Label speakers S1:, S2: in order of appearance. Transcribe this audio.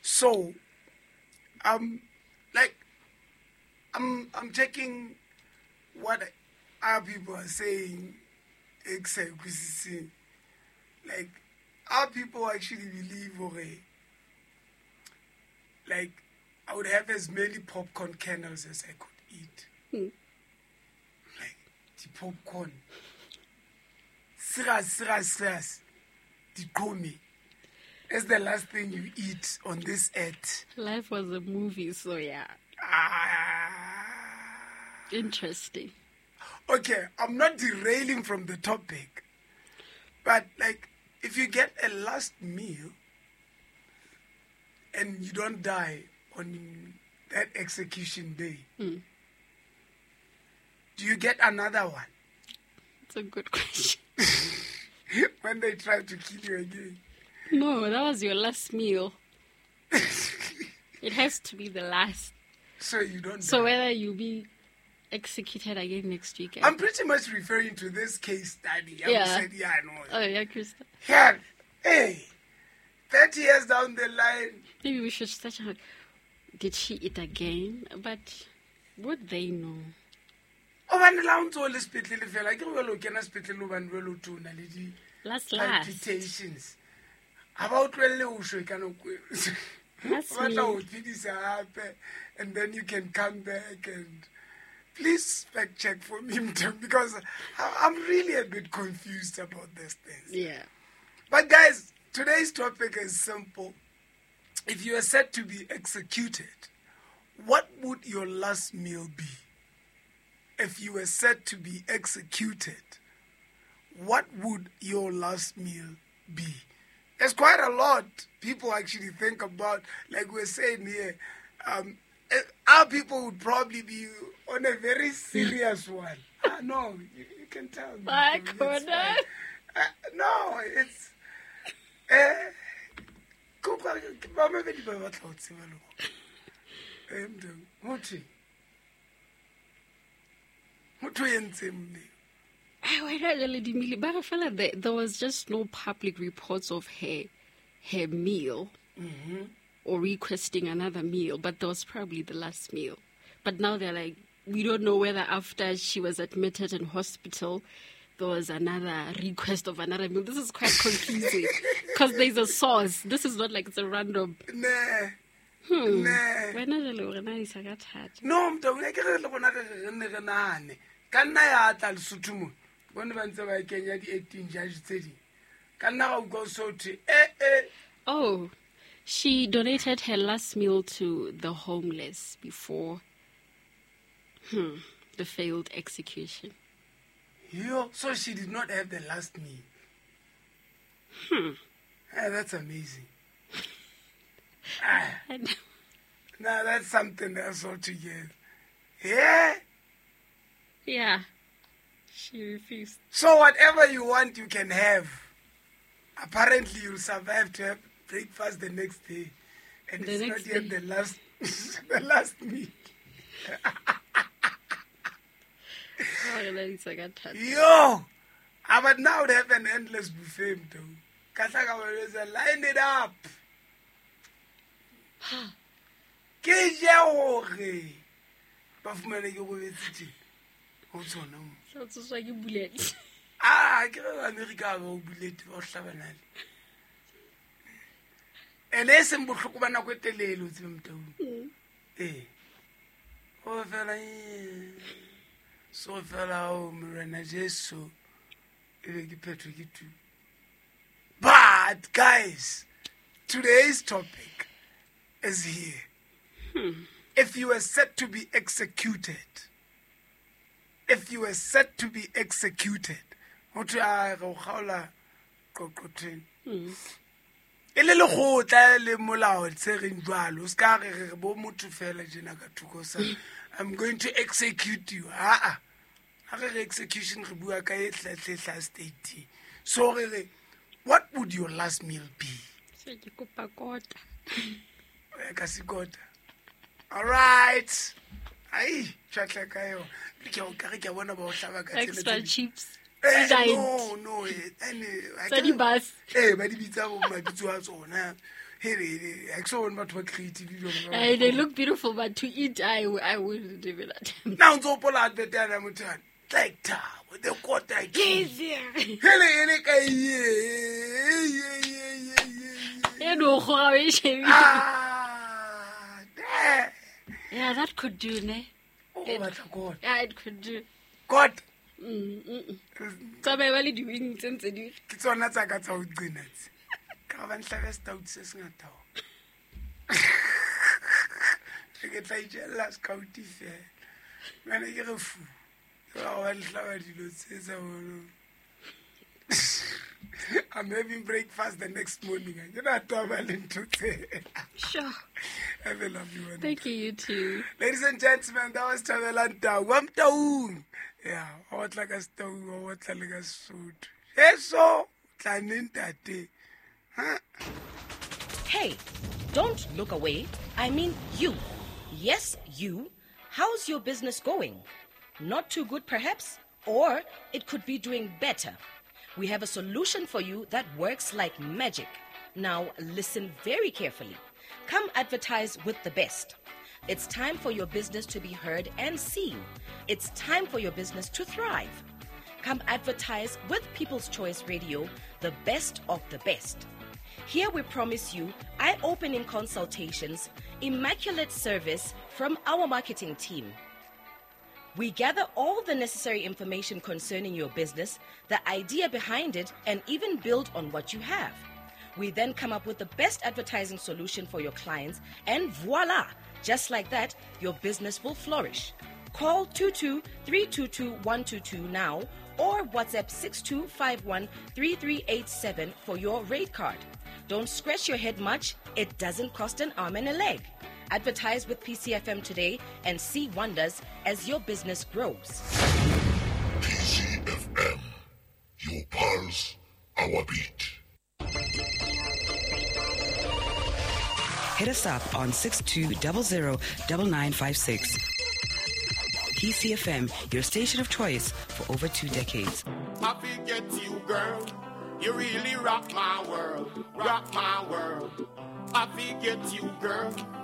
S1: So, I'm taking what our people are saying, like, our people actually believe, okay, like, I would have as many popcorn kernels as I could eat. Like, the popcorn. Serious, the komi. It's the last thing you eat on this earth.
S2: Life was a movie, so yeah. Interesting.
S1: Okay, I'm not derailing from the topic, but like, if you get a last meal and you don't die on that execution day, do you get another one?
S2: It's a good question.
S1: When they try to kill you again?
S2: No, that was your last meal. It has to be the last.
S1: So you don't
S2: So
S1: die.
S2: whether you be executed again next week.
S1: I'm pretty much referring to this case study. I said, yeah, no.
S2: Oh, yeah, Krista.
S1: Yeah, hey, 30 years down the line.
S2: Maybe we should start out. Did she eat again? But would they know? Last.
S1: Palpitations. About when you can and then you can come back and please fact check for me because I'm really a bit confused about these things.
S2: Yeah.
S1: But guys, today's topic is simple. If you are set to be executed, what would your last meal be? If you were set to be executed, what would your last meal be? There's quite a lot people actually think about, like we're saying here. Our people would probably be on a very serious one. No, you can tell me. No, it's...
S2: There was just no public reports of her meal or requesting another meal, but that was probably the last meal. But now they're like, we don't know whether after she was admitted in hospital, there was another request of another meal. This is quite confusing because there's a source. This is not like it's a random. No, Oh, she donated her last meal to the homeless before the failed execution.
S1: So she did not have the last meal. That's amazing. Now that's something else altogether. Yeah?
S2: Yeah. She refused.
S1: So whatever you want, you can have. Apparently, you'll survive to have breakfast the next day. And it's not yet the last, the last meal. Yo! But now they have an endless buffet, though. Line it up. America go bullet o hlabanale. Ele se mbohloko bana go telele o tsebe mtau. O fela so fela o mrena Jesu e ke phetho ke tu. But guys, today's topic is here. If you are set to be executed, what are go khaola qoqotheng ele le gotla le molao tsereng jwalo ska re bo motho fela jena ka thuko sa I'm going to execute you ha re execution re bua ka e tletletla state. So what would your last meal be?
S2: Se ke kopa kota.
S1: Ka sikota. All right. Ai tshaka ka yo ke o ka re ke bona ba o hlaba ka
S2: Extra chips.
S1: No,
S2: Ba di bus.
S1: ba di bitsa go mabitso a tsona. Actually, not what creative.
S2: They look beautiful, but to eat, I wouldn't even attempt.
S1: Now, so pull out the time I'm turn. Like top with the quarter.
S2: Yes, yeah. Yeah, that could do, ne?
S1: Oh, what a God.
S2: Yeah, it could do.
S1: God.
S2: So, I'm only doing sense.
S1: It's on that I got out dinners. Cavan Savage out says not. I get like jealous county fair. When I get a fool. I'm having breakfast the next morning. You're not traveling to say.
S2: Sure.
S1: Have a lovely one.
S2: Thank you, you too.
S1: Ladies and gentlemen, that was Travelant Down. Yeah, I want like a stone, I want like a suit. Yes, so, huh?
S3: Hey, don't look away. I mean you. Yes, you. How's your business going? Not too good, perhaps? Or it could be doing better. We have a solution for you that works like magic. Now, listen very carefully. Come advertise with the best. It's time for your business to be heard and seen. It's time for your business to thrive. Come advertise with People's Choice Radio, the best of the best. Here we promise you eye-opening consultations, immaculate service from our marketing team. We gather all the necessary information concerning your business, the idea behind it, and even build on what you have. We then come up with the best advertising solution for your clients, and voila! Just like that, your business will flourish. Call 22-322-122 now or WhatsApp 6251-3387 for your rate card. Don't scratch your head much. It doesn't cost an arm and a leg. Advertise with PCFM today and see wonders as your business grows.
S4: PCFM, your pulse, our beat.
S5: Hit us up on 62009956. PCFM, your station of choice for over 2 decades.
S6: I forget you, girl. You really rock my world. Rock my world. I forget you, girl.